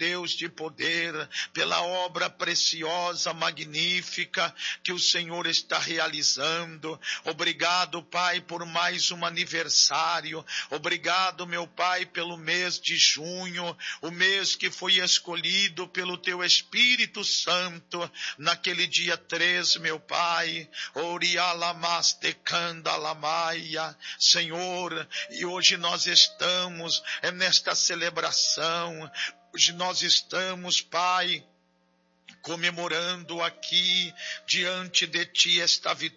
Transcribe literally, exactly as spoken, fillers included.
Deus de poder, pela obra preciosa, magnífica que o Senhor está realizando. Obrigado, Pai, por mais um aniversário. Obrigado, meu Pai, pelo mês de junho, o mês que foi escolhido pelo Teu Espírito Santo, naquele dia três, meu Pai. Orialamastekandalamaia. Senhor, e hoje nós estamos é nesta celebração. Hoje nós estamos, Pai, comemorando aqui diante de Ti esta vitória.